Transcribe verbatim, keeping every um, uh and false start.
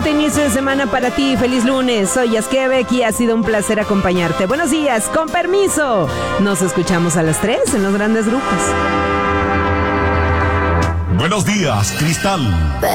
excelente inicio de semana para ti. Feliz lunes. Soy Yaskevek y ha sido un placer acompañarte. Buenos días, con permiso. Nos escuchamos a las tres en los grandes grupos. Buenos días, Cristal.